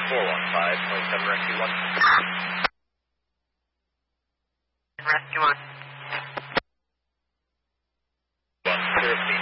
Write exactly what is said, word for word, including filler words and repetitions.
four one five, twenty-seven Rescue one. Rescue one. one, zero,